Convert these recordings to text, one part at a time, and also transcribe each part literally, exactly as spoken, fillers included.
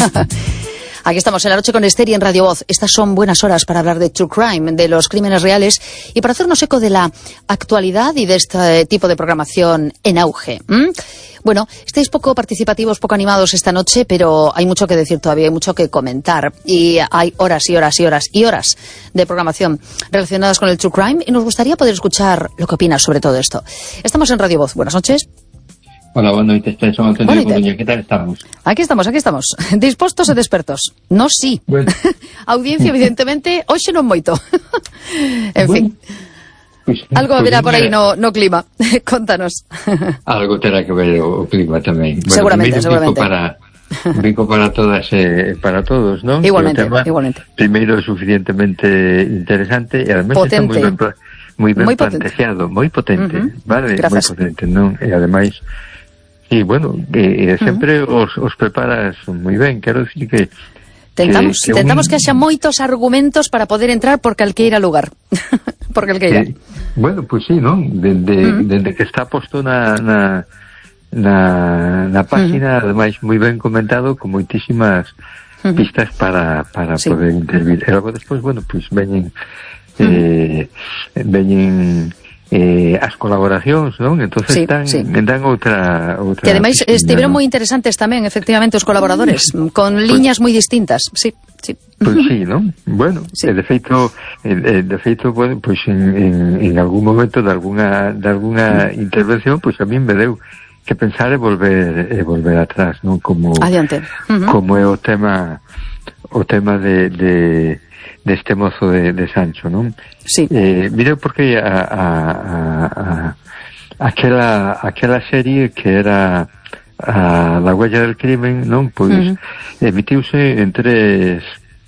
Aquí estamos en La Noche con Esther y en Radio Voz. Estas son buenas horas para hablar de True Crime, de los crímenes reales y para hacernos eco de la actualidad y de este tipo de programación en auge. ¿Mm? Bueno, estáis poco participativos, poco animados esta noche, pero hay mucho que decir todavía, hay mucho que comentar. Y hay horas y horas y horas y horas de programación relacionadas con el True Crime y nos gustaría poder escuchar lo que opinas sobre todo esto. Estamos en Radio Voz. Buenas noches. Hola, buenas noches, somos Antonio de Coruña. ¿Qué tal estamos? Aquí estamos, aquí estamos. Dispostos e despertos. No, sí. Bueno. Audiencia, evidentemente, hoxe non moito. En bueno, fin. Pues, Algo pues, haberá por aí no, no clima. Contanos. Algo terá que ver o, o clima tamén. Bueno, seguramente, seguramente. Para, Rico para todas eh, para todos, ¿no? Igualmente, igualmente. Primeiro, suficientemente interesante e además está moi ben, moi ben planteado, moi potente, uh -huh. vale? Moi potente, non? E ademais e, bueno, e, e sempre uh -huh. os, os preparas moi ben, quero dicir que Tentamos que, que, tentamos un... que haxa moitos argumentos para poder entrar por calqueira lugar. Por calqueira. Eh, bueno, pois pues sí, non? Dende, uh -huh. dende que está posto na, na, na, na página, uh -huh. ademais moi ben comentado, con moitísimas uh -huh. pistas para, para sí. poder intervir. E logo despois, bueno, pois pues veñen uh -huh. eh, veñen Eh, as colaboracións, non? Entonces sí, dan, sí. dan outra, outra... Que ademais estiveron moi interesantes tamén, efectivamente, os colaboradores, con pues, liñas moi distintas, sí, sí. Pois pues sí, non? Bueno, sí. de feito, de feito, bueno, pois pues en, en, en algún momento de alguna, de alguna intervención, pois pues a mí me deu que pensar e volver, e volver atrás, non? Como, adiante. Uh -huh. Como é o tema, o tema de... de deste mozo de, de Sancho, non? Sí. Eh, mira, porque a, a, a, a aquela, aquela serie que era a La huella del crimen, non? Pois uh -huh. emitiuse en tres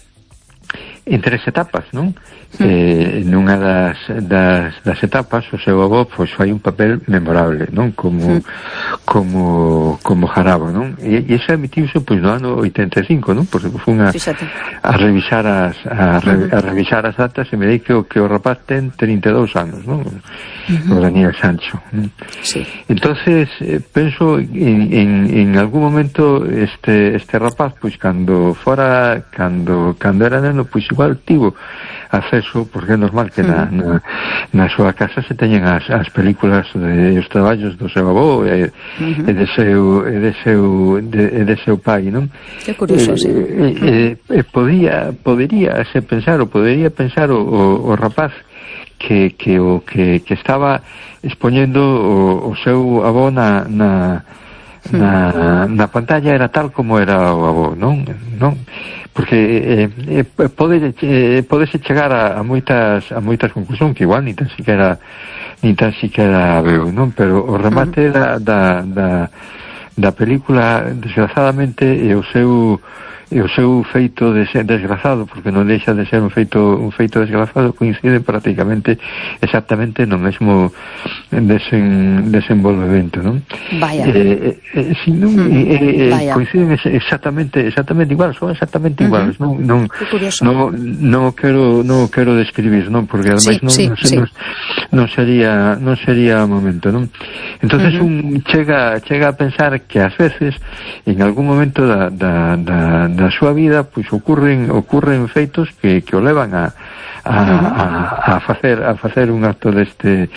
en tres etapas, non? Uh -huh. Eh, nunha das, das, das etapas o seu avó pois fai un papel memorable, non? Como uh -huh. como como Jarabo, non? E, e esa emitiuse pois no ano oitenta e cinco, non? Porque fun a, a revisar as a, re, a revisar as datas e me dei que o, que o rapaz ten trinta e dous anos, non? Uh -huh. O Daniel Sancho. Non? Sí. Entonces eh, penso en, en, en algún momento este este rapaz pois cando fora cando cando era neno pois igual tivo acceso, porque é normal que na, na, na súa casa se teñen as, as películas de os traballos do seu avó e, uh -huh. e de seu e de seu de, e de seu pai, non? Que curioso, e, sí. E, e, e podía podería se pensar ou podería pensar o, o, o rapaz que, que o que, que estaba expoñendo o, o seu avó na na na, na pantalla era tal como era o avó, non? Non? Porque eh, eh, pode eh, podese chegar a, a moitas a moitas conclusións que igual ni tan siquiera ni tan siquiera veo, non? Pero o remate uh -huh. da, da, da da película desgraciadamente e o seu e o seu feito de ser desgrazado, porque non deixa de ser un feito un feito desgrazado, coinciden prácticamente exactamente no mesmo desen, desenvolvemento, non? Vaya. Eh, eh, si non mm, eh, eh, coinciden exactamente exactamente igual, son exactamente uh -huh. iguales, non non non non quero non quero describir, non, porque ademais sí, non, sí, non, sí. non non sería non sería momento, non? Entonces uh -huh. un chega chega a pensar que ás veces en algún momento da da da na súa vida pois ocurren ocurren feitos que, que o levan a a, a a facer a facer un acto deste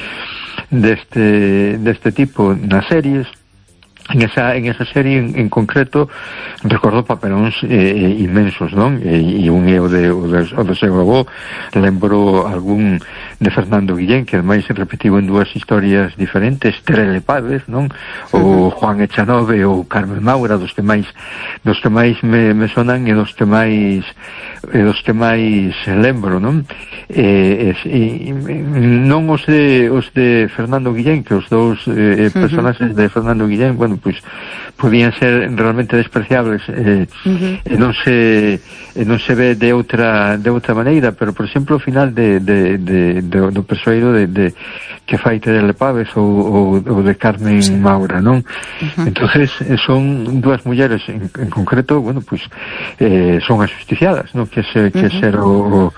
deste deste tipo nas series. En esa en esa serie en, en concreto recordo papelóns eh, inmensos, non? E, e un é o de o de, o de seu avó, lembro algún de Fernando Guillén, que ademais se repetiu en dúas historias diferentes, Terele Pávez, non? O Juan Echanove ou Carmen Maura, dos que máis dos que máis me, me sonan e dos que máis e dos que máis lembro, non? E, e, e non os de os de Fernando Guillén, que os dous eh, personaxes de Fernando Guillén, bueno, pois podían ser realmente despreciables eh, uh -huh. e non se e non se ve de outra de outra maneira, pero por exemplo o final de, de, de, de do persoeiro de, de que fai Terele Pávez ou, ou, ou de Carmen sí. Maura, non? Uh -huh. Entonces son dúas mulleres en, en concreto, bueno, pois eh, son as justiciadas, non? Que se que uh -huh. ser o, o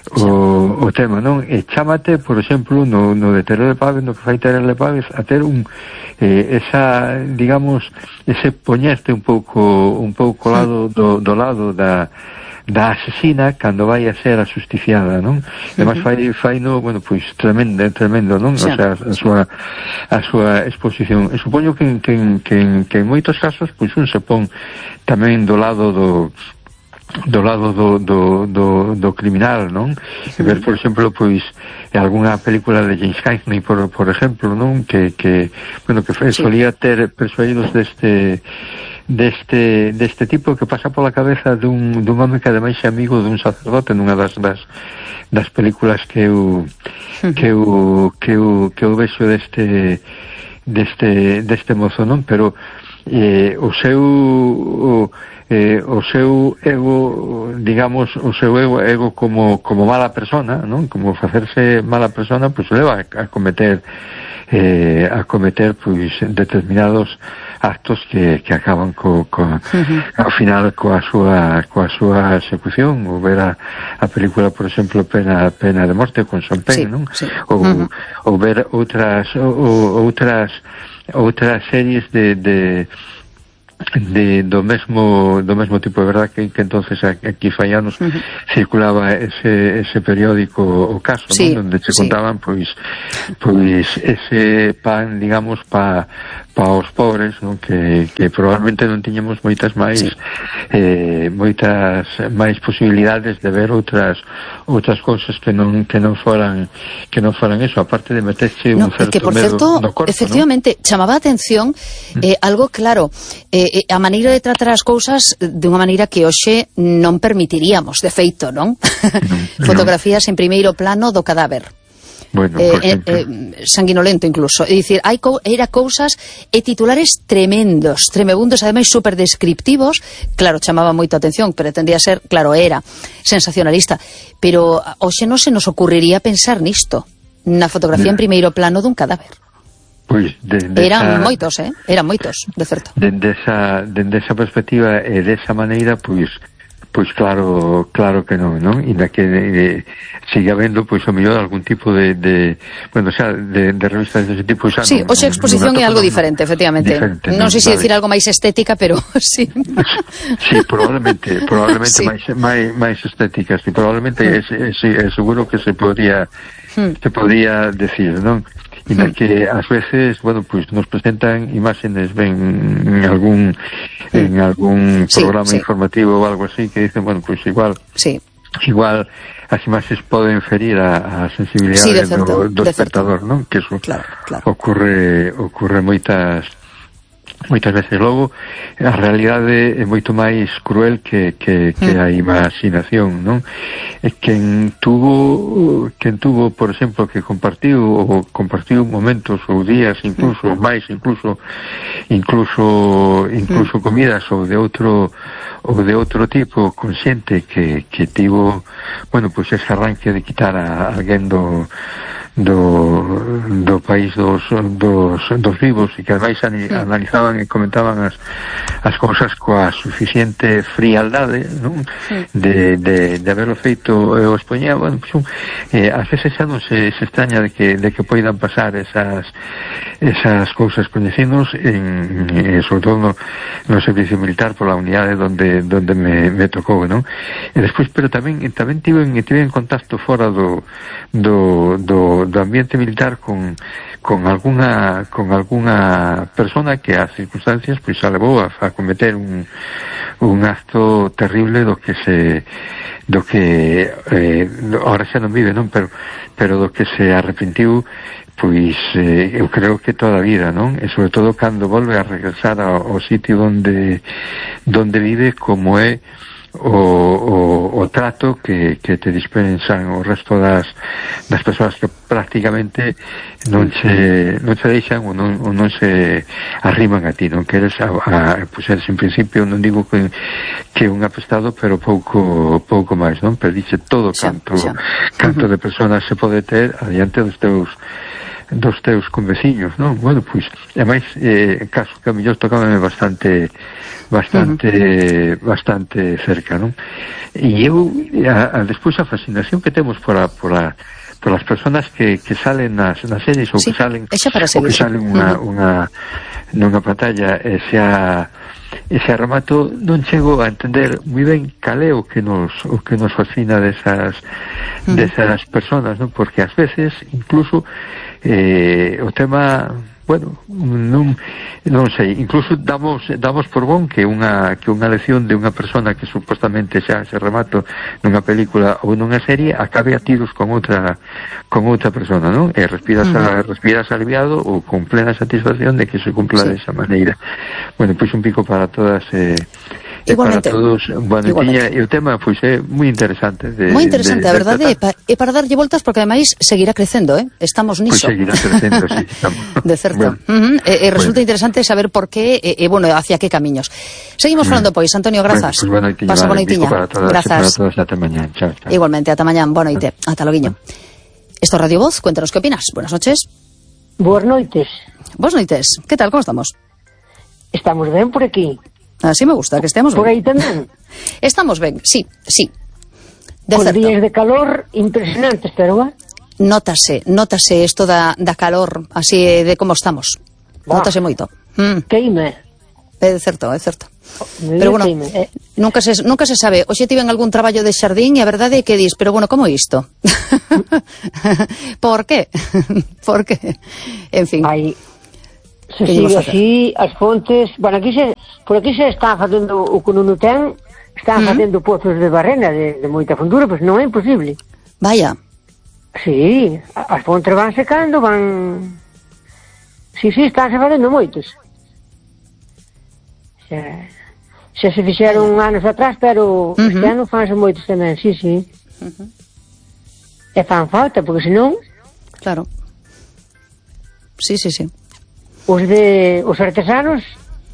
o, o tema, non? E chámate, por exemplo, no, no de Teruel Pávez, no que fai Teruel Pávez, a ter un eh, esa, digamos, ese poñerte un pouco un pouco lado do, do lado da da asesina cando vai a ser a justiciada, non? Uh-huh. Además fai, fai no, bueno, pois tremendo, tremendo, non? Sí. O sea, a súa a súa exposición. E supoño que, que, que, que en moitos casos, pois un se pon tamén do lado do do lado do, do, do, do criminal, non? Sí. E ver, por exemplo, pois algunha película de James Cagney, por, por exemplo, non? Que, que bueno, que sí. solía ter persuadidos deste deste deste tipo que pasa pola cabeza dun, dun home que ademais é amigo dun sacerdote nunha das das, das películas que eu que eu que eu que eu vexo deste deste deste mozo, non? Pero eh, o seu o, eh, o seu ego, digamos, o seu ego, ego como como mala persona, non? Como facerse mala persona, pois pues, leva a, a cometer eh, a cometer pois determinados actos que, que acaban co, co, uh-huh. ao final coa súa coa súa execución. Ou ver a, a película, por exemplo, Pena Pena de Morte con Sean Penn, sí, non? Sí. Ou, uh-huh. ou ver outras ou, outras outras series de, de de do mesmo do mesmo tipo. De verdad que, que entonces aquí fai anos uh-huh. circulaba ese ese periódico O Caso, sí, ¿no? Donde se sí. contaban pois pois ese pan, digamos, pa pa os pobres, ¿no? que, que probablemente non tiñamos moitas máis sí. eh, moitas máis posibilidades de ver outras outras cousas que non que non foran que non foran eso, aparte de meterse no, un certo que por medo certo, no corpo, efectivamente, ¿no? Chamaba a atención eh, algo claro, eh, a maneira de tratar as cousas de unha maneira que hoxe non permitiríamos, de feito, non? no, Fotografías no. en primeiro plano do cadáver. Bueno, eh, eh, sanguinolento incluso, é dicir, hai co era cousas e titulares tremendos, tremebundos, ademais super descriptivos. Claro, chamaba moito a atención, pretendía ser, claro, era sensacionalista, pero hoxe non se nos ocurriría pensar nisto, na fotografía en primeiro plano dun cadáver. Pois de, de eran esa, moitos, eh? Eran moitos, de certo. Dende esa, dende esa perspectiva e desa maneira, pois pois claro, claro que non, non? E na que eh, sigue habendo, pois, o mellor algún tipo de, de bueno, xa, de, de revistas dese tipo xa. Sí, non, hoxe a exposición non, é algo diferente, efectivamente. Diferente, non sei se vale. Decir algo máis estética, pero sí. Sí, probablemente, probablemente sí. máis, máis, máis estética, sí, probablemente mm. es, es, es, seguro que se podría mm. se podría decir, non? E na que ás veces, bueno, pues nos presentan imágenes ben en algún en algún sí, programa sí. informativo ou algo así que dicen, bueno, pues igual sí. igual as imaxes poden ferir a, a sensibilidade sí, do, do espectador, non? Que eso claro, claro. ocurre ocurre moitas moitas veces. Logo a realidade é moito máis cruel que, que, que a imaginación, non? E quen tuvo quen tuvo, por exemplo, que compartiu ou compartiu momentos ou días, incluso máis, incluso incluso incluso comidas ou de outro ou de outro tipo, consciente que, que tivo, bueno, pois pues ese arranque de quitar a alguén do do, do país dos, dos, dos vivos e que ademais analizaban e comentaban as, as cousas coa suficiente frialdade, non? De, de, de haberlo feito e os poñía, bueno, pues, eh, ás veces xa non se, se extraña de que, de que poidan pasar esas esas cousas coñecidos en, en, sobre todo no, no servicio militar pola unidade donde, donde me, me tocou, non? E despois, pero tamén tamén tive, tive en contacto fora do do, do do ambiente militar con con alguna con alguna persona que as circunstancias pois pues, a levou a, a cometer un un acto terrible do que se do que eh, ahora xa non vive, non? Pero pero do que se arrepentiu pois eh, eu creo que toda a vida, non? E sobre todo cando volve a regresar ao, ao sitio onde donde vive, como é o, o, o trato que, que te dispensan o resto das, das persoas que prácticamente non se, non se deixan ou non, ou non se arriman a ti, non queres a, a, pues eres en principio, non digo que, que un apestado, pero pouco pouco máis, non? Pero dice todo canto, xa, xa. canto uh-huh. de personas se pode ter adiante dos teus dos teus conveciños, non? Bueno, pois, é máis, eh, caso que a mellor tocábame bastante bastante uh-huh. bastante cerca, non? E eu, a, a, despois a fascinación que temos por a, por a por as persoas que, que salen nas, nas series ou sí, que salen ou que salen unha, uh-huh. unha nunha pantalla, e xa ese arremato non chego a entender moi ben cal é o que nos o que nos fascina desas mm. desas personas, non? Porque ás veces incluso eh, o tema, bueno, non non sei, incluso damos damos por bon que unha que unha lección de unha persona que supostamente xa se remato nunha película ou nunha serie acabe a tiros con outra con outra persona, non? E respiras mm. a, respiras aliviado ou con plena satisfacción de que se cumpla sí. de esa maneira. Bueno, pois un pico para todas eh, igualmente, para todos, bueno, tiña, e o tema pois é moi interesante de, moi interesante, de, de, a verdade, e para, e para darlle voltas porque ademais seguirá crecendo, eh? Estamos niso. Pois seguirá crecendo, sí, estamos. De certo. Bueno. Uh-huh. E, e resulta bueno. interesante saber por qué e, e bueno, hacia que camiños. Seguimos falando, pois, Antonio, grazas. Bueno, pues, pasa boa noitiña. Grazas. Para todos, ata mañán. Chao, chao. Igualmente, ata mañán, boa noite. Ata loguiño. Esto es Radio Voz, cuéntanos qué opinas. Buenas noches. Boas noites. Boas noites. ¿Qué tal? ¿Cómo estamos? Estamos ben por aquí. Así me gusta, que estemos ben. Por aí tamén. Estamos ben, sí, sí. De Con certo. días de calor impresionantes, pero va. Notase, notase isto da, da calor, así de como estamos. Bah. Notase moito. Mm. Queime. É de certo, é certo. Me pero bueno, queime. Eh. nunca se, nunca se sabe. Oxe tiven algún traballo de xardín e a verdade é que dis, pero bueno, como isto? Por qué? Por qué? En fin. Ai, se sigue así, as fontes... Bueno, aquí se, por aquí se está facendo o que non ten, están mm. facendo pozos de barrena de, de moita fundura, pois non é imposible. Vaya. Sí, as fontes van secando, van... Sí, sí, están se facendo moitos. Xa, xa se fixeron anos atrás, pero uh-huh. este ano fanse moitos tamén, sí, sí. Uh-huh. E fan falta, porque senón... Claro. Sí, sí, sí. Os de os artesanos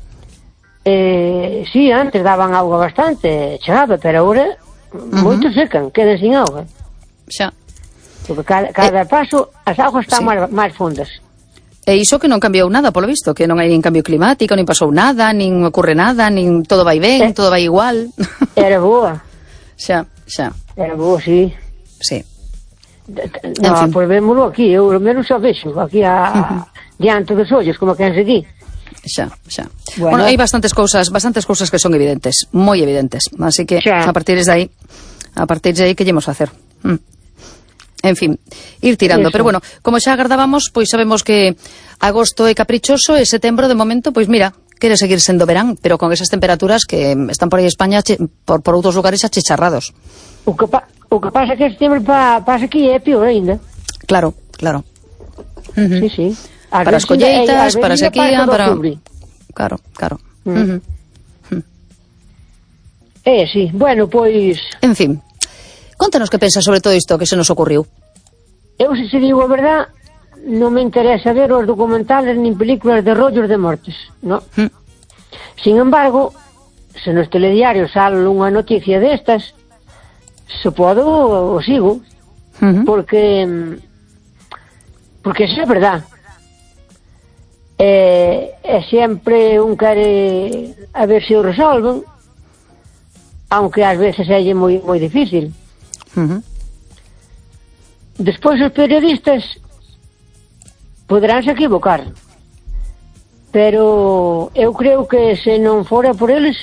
eh, sí, antes daban auga bastante, chegaba, pero agora uh-huh. moitos secan, quedan sin auga. Xa. Porque cada, cada eh, paso as augas están sí. máis, máis fondas. E iso que non cambiou nada, polo visto, que non hai nin cambio climático, nin pasou nada, nin ocurre nada, nin todo vai ben, eh, todo vai igual. Era boa. Xa, xa. Era boa, sí. Sí. No, en fin. Pois vémolo aquí, eu menos xa vexo, aquí a, uh-huh. diante dos ollos, como que se di. Xa, xa. Bueno, bueno, hai bastantes cousas, bastantes cousas que son evidentes, moi evidentes, así que xa. a partir de aí, a partir de aí que llevamos a hacer. Mm. En fin, ir tirando, eso. Pero bueno, como xa agardábamos, pois sabemos que agosto é caprichoso e setembro de momento, pois mira, quere seguir sendo verán, pero con esas temperaturas que están por aí España, che, por, por outros lugares achicharrados. O que, pa, o que pasa que setembro pa, pasa aquí é pior ainda. Claro, claro. Uh-huh. Sí, sí. As para as colleitas, para a sequía, para... Octubre. Claro, claro. Mm. Uh-huh. Uh-huh. Eh, sí, bueno, pois... En fin, contanos que pensas sobre todo isto que se nos ocurriu. Eu, se se digo a verdad, non me interesa ver os documentales nin películas de rollos de mortes, no? Mm. Sin embargo, se nos telediarios sale unha noticia destas, se podo o sigo, uh-huh. porque porque é verdad. É, é sempre un quere a ver se o resolven, aunque ás veces é moi moi difícil. Uh-huh. Despois os periodistas poderán se equivocar, pero eu creo que se non fora por eles,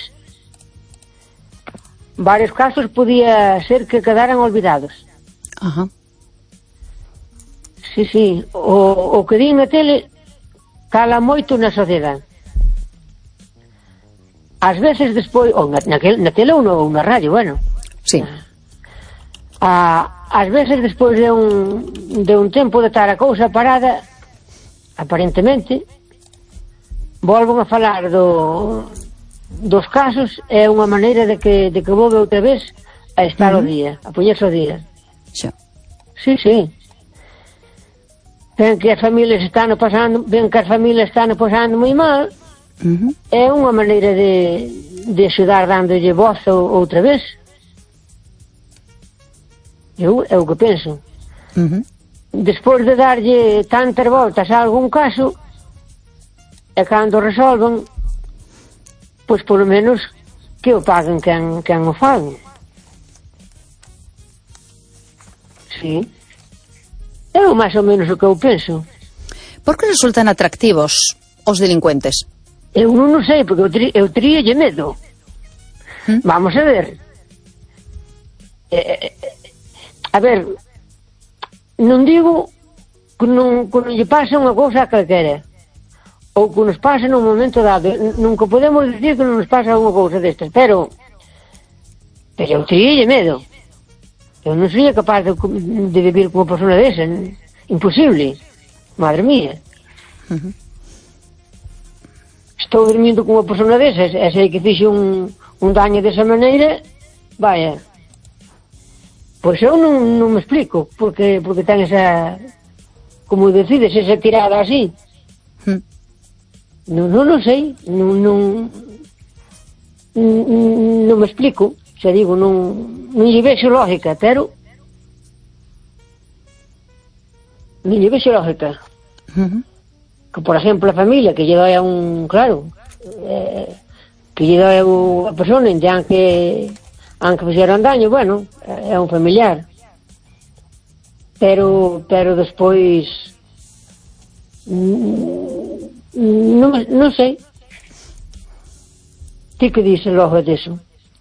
varios casos podía ser que quedaran olvidados. Ajá. Sí, sí, o, o que din na tele cala moito na sociedade. Ás veces despois, ou na, na, na tele ou, no, ou na radio, bueno. Sí. A, ás veces despois de un, de un tempo de estar a cousa parada, aparentemente, volven a falar do, dos casos, é unha maneira de que, de que volve outra vez a estar uh-huh. o día, a poñerse o día. Xa. Sí, sí. Ven que as familias están pasando, ven que as familias están pasando moi mal, uh-huh. é unha maneira de, de axudar dándolle voz outra vez. Eu, é o que penso. Uh-huh. despois de darlle tantas voltas a algún caso, e cando resolven, pois polo menos que o paguen quen, quen o fan. Sí. É o máis ou menos o que eu penso. Por que resultan atractivos os delincuentes? Eu non o sei, porque eu, tri, eu tríalle medo. ¿Mm? Vamos a ver. Eh, a ver, non digo que non, que non lle pase unha cousa a calquera, ou que nos pase nun momento dado. Nunca podemos dicir que non nos pasa unha cousa destas, pero pero eu tríalle medo. Eu non sería capaz de, de vivir con unha persona desa. Imposible. Madre mía. Uh-huh. Estou dormindo con unha persona desa, e sei que fixe un, un daño desa maneira, vaya. Pois eu non, non me explico porque, porque ten esa, como decides, esa tirada así. Uh-huh. Non, non, non sei, non, non, non me explico, xa digo, non, non lle vexo lógica, pero non lle vexo lógica. Uh-huh. Que, por exemplo, a familia que lle doi a un, claro, eh, que lle doi a unha persona, aunque, aunque fixeron daño, bueno, é un familiar. Pero, pero despois, non, non sei. Ti que dices logo disso?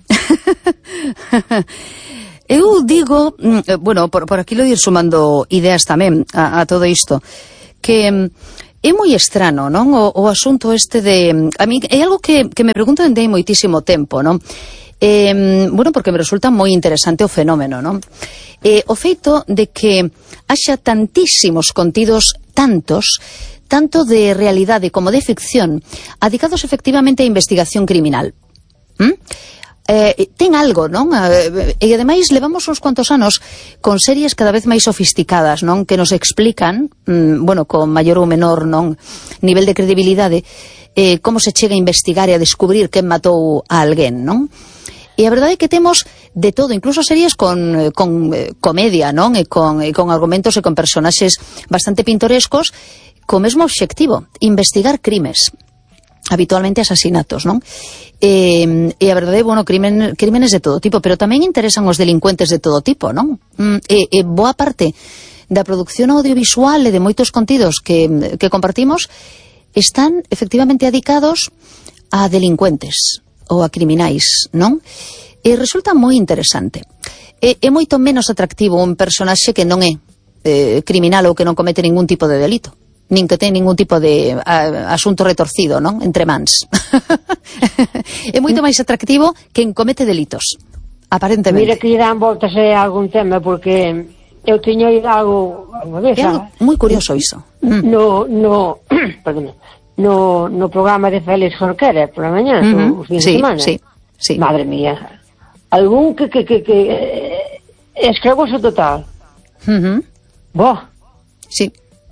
Eu digo, bueno, por, por aquí lo ir sumando ideas tamén a, a todo isto, que é moi estrano, non? O, o asunto este de... A mí é algo que, que me pregunto dende hai moitísimo tempo, non? Eh, bueno, porque me resulta moi interesante o fenómeno, non? Eh, o feito de que haxa tantísimos contidos, tantos, tanto de realidade como de ficción, adicados efectivamente a investigación criminal. ¿Mm? Eh, ten algo, non? Eh, e ademais levamos uns cuantos anos con series cada vez máis sofisticadas, non? Que nos explican, mm, bueno, con maior ou menor, non, nivel de credibilidade, eh, como se chega a investigar e a descubrir quen matou a alguén, non? E a verdade é que temos de todo, incluso series con, con eh, comedia, non? E con, e con argumentos e con personaxes bastante pintorescos, co mesmo obxectivo, investigar crimes, habitualmente asasinatos, non? E, e a verdade, bueno, crimen, crímenes de todo tipo, pero tamén interesan os delincuentes de todo tipo, non? E, e boa parte da produción audiovisual e de moitos contidos que, que compartimos están efectivamente adicados a delincuentes ou a criminais, non? E resulta moi interesante. É, é moito menos atractivo un personaxe que non é eh, criminal ou que non comete ningún tipo de delito, nin que ten ningún tipo de a, asunto retorcido, non? Entre mans. É moito máis atractivo quen comete delitos, aparentemente. Mira que lle dan voltas a algún tema, porque eu teño oído algo unha vez. É algo moi curioso iso. Mm. No, no, perdón, no, no programa de Félix Jorquera, por la mañá, uh-huh. os fines sí, de semana. Sí, sí. Madre mía. Algún que, que, que, que eh, escravoso total. Uh-huh. Boh. Sí.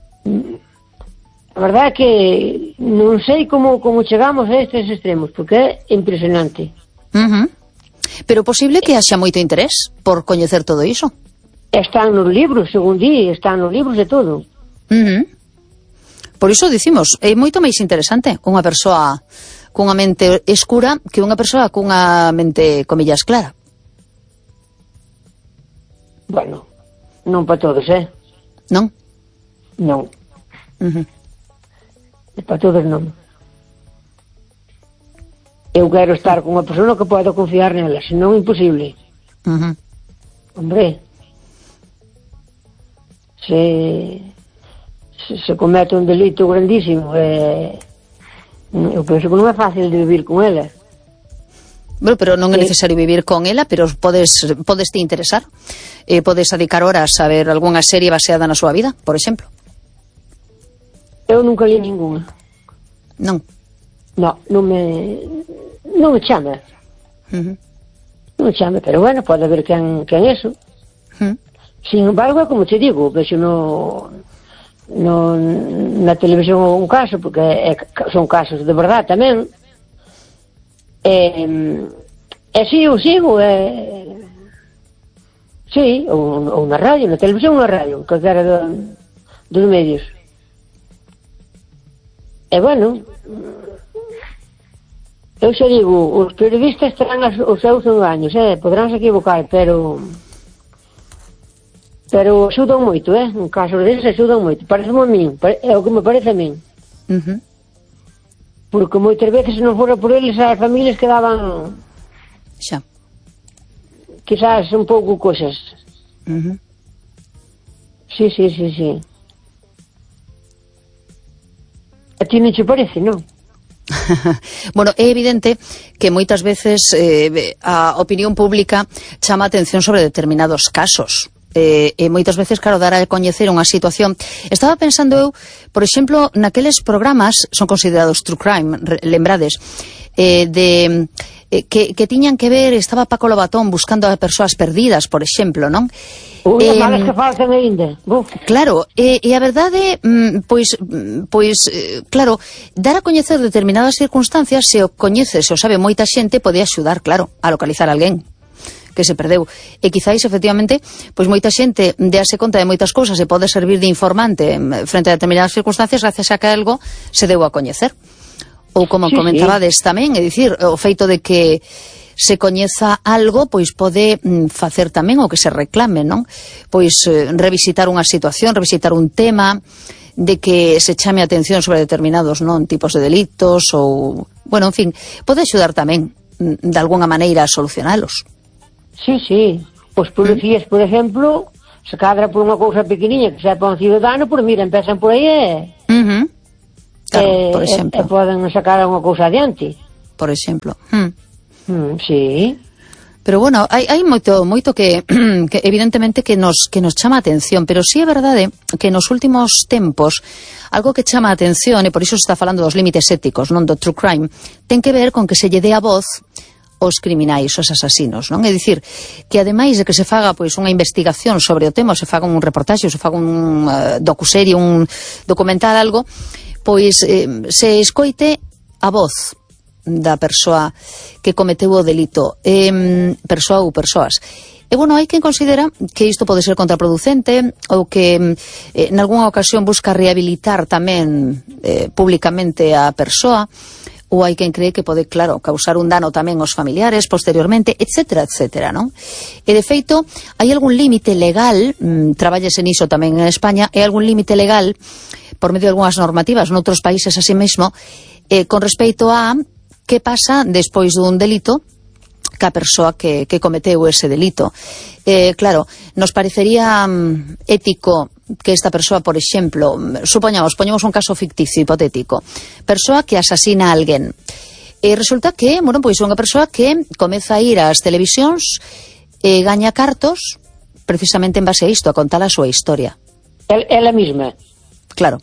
A verdade é que non sei como, como chegamos a estes extremos, porque é impresionante. Uh-huh. Pero posible que haxa moito interés por coñecer todo iso. Están nos libros, según di, están nos libros de todo. Uh-huh. Por iso dicimos, é moito máis interesante unha persoa cunha mente escura que unha persoa cunha mente, comillas, clara. Bueno, non para todos, eh? Non? Non. Uh-huh. Para todos non. Eu quero estar con unha persona que podo confiar nela, senón imposible. Uh-huh. Hombre, se, se se comete un delito grandísimo, eh, eu penso que non é fácil de vivir con ela. Bueno, pero non é necesario vivir con ela, pero podes, podes te interesar, eh, podes dedicar horas a ver algunha serie baseada na súa vida, por exemplo. Eu nunca li ninguna. Non. No, non me non me chama. Uh-huh. Non me chama, pero bueno, pode haber quen, quen eso. Uh-huh. Sin embargo, como te digo, vexo no, no na televisión un caso, porque é, son casos de verdade tamén. E, e sigo, sigo, e, Sí, ou, ou na radio, na televisión ou na radio, calquera do, dos medios. E bueno, eu xa digo, os periodistas terán as, os seus engaños, eh? Podránse equivocar, pero pero axudan moito, eh? En caso deles axudan moito, parece a min, é o que me parece a min. Uh-huh. Porque moitas veces se non fora por eles as familias quedaban xa quizás un pouco cosas. Uh-huh. Sí, sí, sí, sí. A ti non che parece, non? Bueno, é evidente que moitas veces eh, a opinión pública chama a atención sobre determinados casos. Eh, e moitas veces, claro, dar a coñecer unha situación. Estaba pensando eu, por exemplo, naqueles programas, son considerados true crime, lembrades, eh, de eh, que, que tiñan que ver, estaba Paco Lobatón buscando a persoas perdidas, por exemplo, non? Ui, eh, malas que faltan ainda. Buf. Claro, e, e a verdade, mm, pois, pois eh, claro, dar a coñecer determinadas circunstancias, se o coñece, se o sabe moita xente, pode axudar, claro, a localizar a alguén que se perdeu. E quizáis, efectivamente, pois moita xente déase conta de moitas cousas e pode servir de informante frente a determinadas circunstancias gracias a que algo se deu a coñecer. Ou como sí, comentabades sí. tamén, é dicir, o feito de que se coñeza algo, pois pode mm, facer tamén o que se reclame, non? Pois eh, revisitar unha situación, revisitar un tema, de que se chame a atención sobre determinados non tipos de delitos ou, bueno, en fin, pode axudar tamén de alguna maneira a solucionalos. Sí, sí. Os policías, por exemplo, se cadra por unha cousa pequeniña que sepa un ciudadano, por mira, empezan por aí e... Uh-huh. Claro, e, por exemplo. E, e poden sacar unha cousa adiante. Por exemplo. Hmm. Mm, sí. Pero bueno, hai, hai moito moito que, que evidentemente que nos que nos chama a atención, pero sí é verdade que nos últimos tempos algo que chama a atención, e por iso se está falando dos límites éticos, non do true crime, ten que ver con que se lle dé a voz os criminais, os asasinos, non? É dicir, que ademais de que se faga pois unha investigación sobre o tema, se faga un reportaxe, se faga un uh, docuserie, un documental, algo, pois eh, se escoite a voz da persoa que cometeu o delito, eh, persoa ou persoas. E, bueno, hai quen considera que isto pode ser contraproducente ou que eh, en algunha ocasión busca rehabilitar tamén eh, públicamente a persoa, ou hai quen cree que pode, claro, causar un dano tamén aos familiares posteriormente, etcétera, etcétera, non? E, de feito, hai algún límite legal, mmm, traballese niso tamén en España, hai algún límite legal, por medio de algunhas normativas noutros países así mesmo, eh, con respecto a que pasa despois dun delito ca persoa que, que cometeu ese delito. Eh, claro, nos parecería um, ético que esta persoa, por exemplo, supoñamos, poñemos un caso ficticio, hipotético, persoa que asasina a alguén, e resulta que, bueno, pois unha persoa que comeza a ir ás televisións e gaña cartos precisamente en base a isto, a contar a súa historia. Ela mesma. Claro.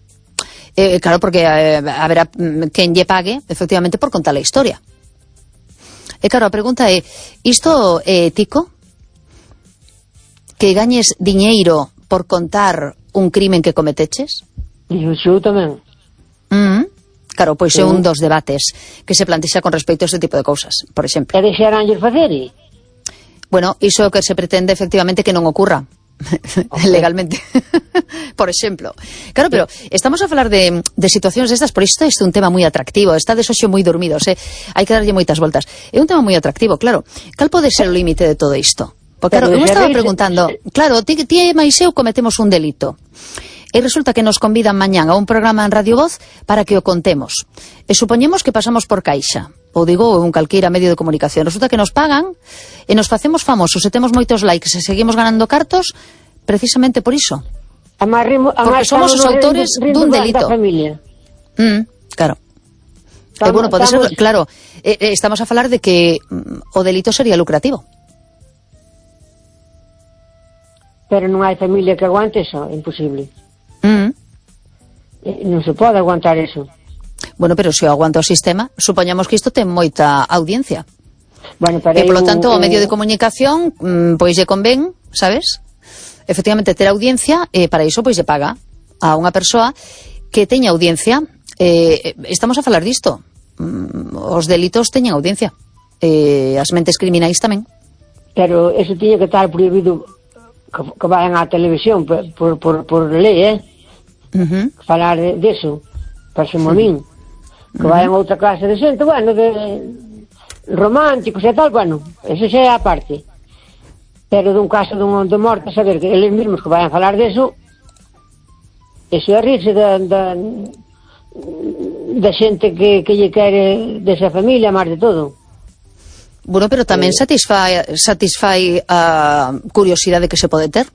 Eh, claro, porque eh, haberá quen lle pague, efectivamente, por contar a historia. E claro, a pregunta é, isto é ético? Que gañes diñeiro por contar un crimen que cometeches? Eu tamén. Mm, claro, pois é un dos debates que se plantexa con respecto a este tipo de cousas, por exemplo. E deixaránlles facer? Bueno, iso é o que se pretende efectivamente que non ocurra. Okay. Legalmente. Por exemplo. Claro, pero estamos a falar de, de situacións destas, por isto este é un tema moi atractivo, está de xoxo moi dormidos, eh? Hai que darlle moitas voltas. É un tema moi atractivo, claro. Cal pode ser o límite de todo isto? Porque, claro, eu me estaba preguntando, claro, ti, ti e máis eu cometemos un delito. E resulta que nos convidan mañán a un programa en Radio Voz para que o contemos. E supoñemos que pasamos por Caixa, ou digo, un calqueira medio de comunicación. Resulta que nos pagan e nos facemos famosos e temos moitos likes e seguimos ganando cartos precisamente por iso. Amarrimo, porque somos os autores dun delito. Mm, claro. E bueno, pode ser, claro, eh, eh, estamos a falar de que mm, o delito sería lucrativo. Pero non hai familia que aguante eso, é imposible. Mm. Non se pode aguantar eso. Bueno, pero se o aguanta o sistema, supoñamos que isto ten moita audiencia. Bueno, e polo tanto un, o medio de comunicación mmm, pois lle convén, sabes? Efectivamente ter audiencia, e para iso pois lle paga a unha persoa que teña audiencia. Eh, estamos a falar disto. Mm, os delitos teñen audiencia. Eh, as mentes criminais tamén. pero eso tiña que estar prohibido que, que vayan á televisión por, por, por, por lei, eh? Uh-huh. Falar de, de eso, parece-me a min. Que vayan a outra clase de xente, bueno, de románticos e tal, bueno, eso xa é a parte. Pero dun caso dun de morte, saber que eles mesmos que vayan a falar de eso, eso é rirse da, da, da xente que, que lle quere desa familia, máis de todo. Bueno, pero tamén eh... satisfai, satisfai a curiosidade que se pode ter.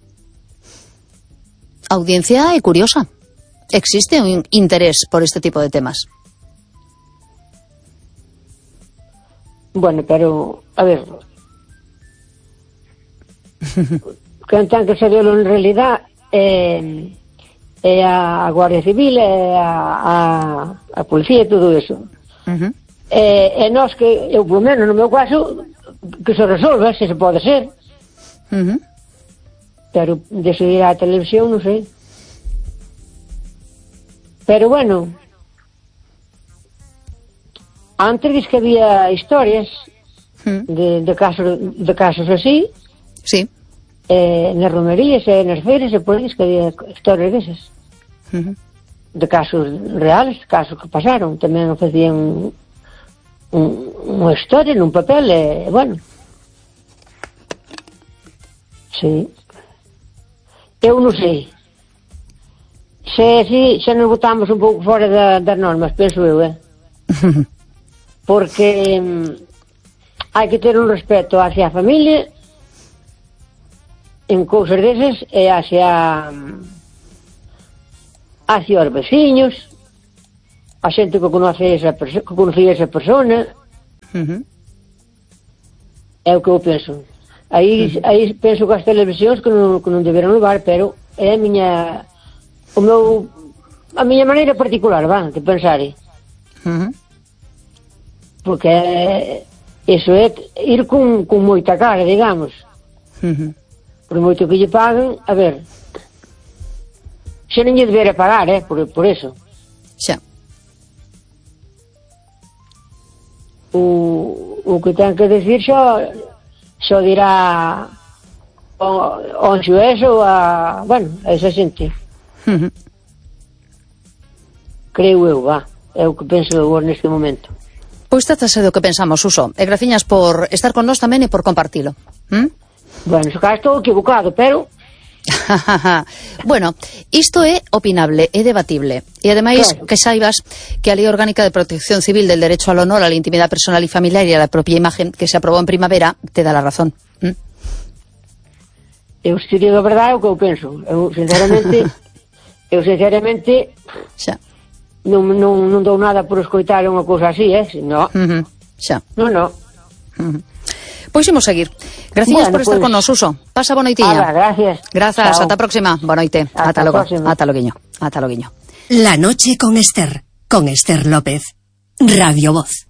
A audiencia é curiosa. Existe un interés por este tipo de temas. Bueno, pero, a ver, quen ten que saberlo en realidad é, é a Guardia Civil, é a, a, a Policía e todo eso. Uh-huh. E, e nós que, eu por menos no meu caso, que se resolva, se se pode ser. Uh-huh. Pero decidir a televisión, non sei. Pero bueno, antes diz que había historias uh-huh. de, de casos de casos así. Sí. Eh, nas romerías e nas feiras e por aí diz que había historias desas. Uh-huh. De casos reales, casos que pasaron. Tamén facían un, unha historia nun papel e, bueno, sí, eu non sei se si, xa nos botamos un pouco fora da, das normas, penso eu, eh? Porque um, hai que ter un respeto hacia a familia en cousas desas e hacia um, hacia os veciños, a xente que conoce esa perso- que conocía esa persona. Uh-huh. É o que eu penso. Aí, uh-huh. aí penso que as televisións que non, que non deberan levar, pero é a miña o meu a miña maneira particular, va, de pensar. Uh-huh. Porque é, eso é ir con, con moita cara, digamos. Uh-huh. Por moito que lle paguen, a ver, xa non lle debera pagar, eh, por, por eso. Xa. O, o que ten que decir xo xo dirá o, o xuez ou a, bueno, a esa xente. Uh-huh. Creo eu, va, é o que penso eu neste momento. Pois trátase do que pensamos, Suso. E graciñas por estar con nós tamén e por compartilo. ¿Mm? Bueno, se cá estou equivocado, pero... Bueno, isto é opinable, é debatible. E ademais, claro, que saibas que a Lei Orgánica de Protección Civil del Derecho al Honor, a la Intimidad Personal y Familiar y a la propia imagen que se aprobou en primavera, te dá la razón. ¿Mm? Eu, se digo a verdade, é o que eu penso. Eu, sinceramente, eu, sinceramente... Xa. Non, non, non dou nada por escoitar unha cousa así, eh? No. Uh-huh. Xa. Non, non. Uh-huh. Pois imos seguir. Gracias bueno, por estar pues... con nos, Suso. Pasa boa noitiña. Ala, gracias. Grazas, ata a próxima. Boa noite. Ata logo. Ata loguiño. Ata loguiño. La noche con Esther, con Esther López. Radio Voz.